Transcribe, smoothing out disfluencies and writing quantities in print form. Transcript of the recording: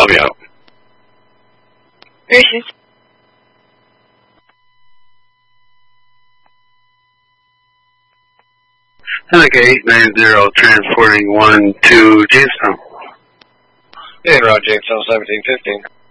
I'll be out. Gracious. Seneca 890 transporting 1 to Jamestown. Yeah, Route Jamestown 1715.